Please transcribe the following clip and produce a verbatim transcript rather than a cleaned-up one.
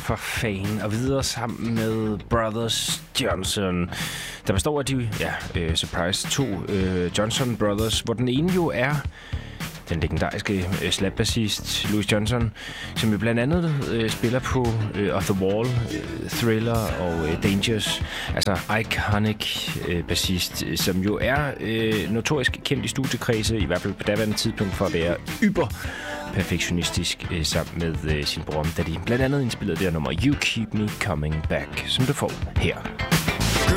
for fan, og videre sammen med Brothers Johnson, der består af de, ja, øh, surprise, to øh, Johnson Brothers, hvor den ene jo er den legendariske øh, slapbassist Louis Johnson, som jo blandt andet øh, spiller på øh, Off the Wall, øh, Thriller og øh, Dangerous. Altså iconic øh, bassist, som jo er øh, notorisk kendt i studiekredse, i hvert fald på daværende tidspunkt, for at være yber perfektionistisk øh, sammen med øh, sin bror, da de blandt andet indspillede det her nummer You Keep Me Coming Back, som du får her.